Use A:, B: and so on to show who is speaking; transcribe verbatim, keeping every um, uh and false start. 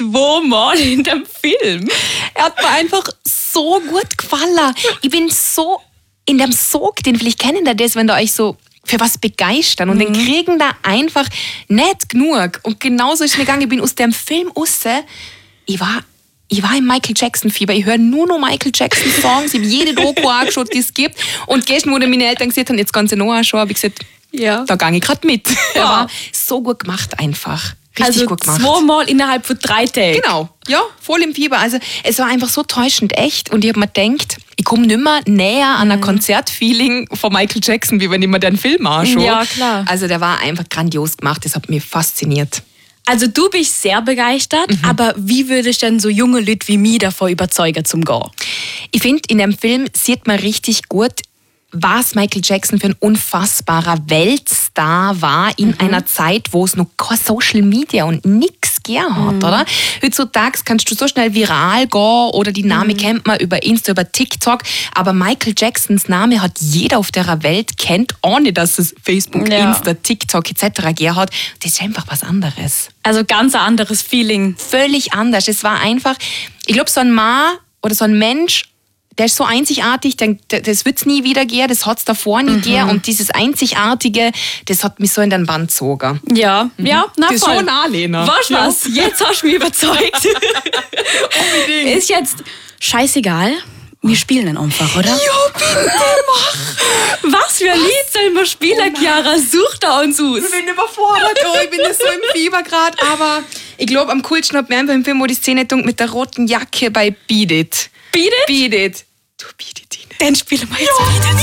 A: zweimal in dem Film.
B: Er hat mir einfach so gut gefallen. Ich bin so in dem Sog, den vielleicht kennen da das, wenn da euch so für was begeistern und mhm. den kriegen da einfach nicht genug. Und genauso ist es mir gegangen, ich bin aus dem Film raus, ich war, ich war im Michael Jackson-Fieber, ich höre nur noch Michael Jackson-Songs, ich habe jede Doku angeschaut, die es gibt. Und gestern, wo meine Eltern gesagt haben, jetzt kannst du noch anschauen, habe ich gesagt, ja. da gehe ich gerade mit. Ja. Er war so gut gemacht einfach. Richtig
A: also
B: gut gemacht.
A: Zweimal innerhalb von drei Tagen.
B: Genau, ja, voll im Fieber. Also es war einfach so täuschend echt und ich habe mir gedacht, ich komme nicht mehr näher an ein mhm. Konzertfeeling von Michael Jackson, wie wenn ich mir den Film anschaue.
A: Ja, klar.
B: Also der war einfach grandios gemacht, das hat mich fasziniert.
A: Also du bist sehr begeistert, mhm. aber wie würdest du denn so junge Leute wie mich davon überzeugen zum Gehen?
B: Ich finde, in dem Film sieht man richtig gut, was Michael Jackson für ein unfassbarer Weltstar war in mhm. einer Zeit, wo es noch kein Social Media und nichts gegeben hat, mhm. oder? Heutzutage kannst du so schnell viral gehen oder die Namen mhm. kennt man über Insta, über TikTok, aber Michael Jacksons Name hat jeder auf der Welt kennt, ohne dass es Facebook, ja. Insta, TikTok et cetera gegeben hat. Das ist einfach was anderes.
A: Also ganz ein anderes Feeling.
B: Völlig anders. Es war einfach, ich glaube, so ein Mann oder so ein Mensch, der ist so einzigartig, das wird es nie wieder gehen, das hat es davor nie mhm. gegeben und dieses Einzigartige, das hat mich so in den Bann gezogen.
A: Ja, mhm. ja, na
B: das
A: voll.
B: ist so nah, Lena.
A: Weißt du was, jetzt hast du mich überzeugt.
B: Unbedingt.
A: Ist jetzt scheißegal, wir spielen ihn einfach, oder?
B: Ja, bitte, mach!
A: Was für ein Lied sollen wir spielen, oh Chiara? Such da uns aus.
B: Ich bin überfordert, oh, ich bin so im Fieber gerade, aber ich glaube, am coolsten hat mir einfach im Film, wo die Szene tun mit der roten Jacke bei Beat It.
A: Beat It?
B: Beat It. Du Beat It, Ine.
A: Den spielen wir jetzt.
B: Ja.
A: Beat It.